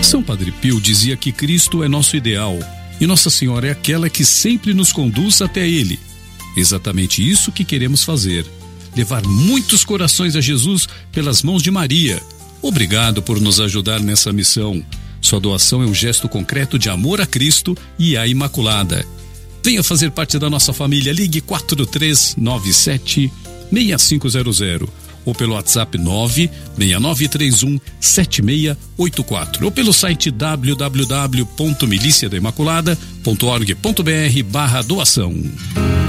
São Padre Pio dizia que Cristo é nosso ideal e Nossa Senhora é aquela que sempre nos conduz até Ele. Exatamente isso que queremos fazer: levar muitos corações a Jesus pelas mãos de Maria. Obrigado por nos ajudar nessa missão. Sua doação é um gesto concreto de amor a Cristo e à Imaculada. Venha fazer parte da nossa família. Ligue 4397-6500 ou pelo WhatsApp 96931-7684 ou pelo site www.miliciadaimaculada.org.br/doação.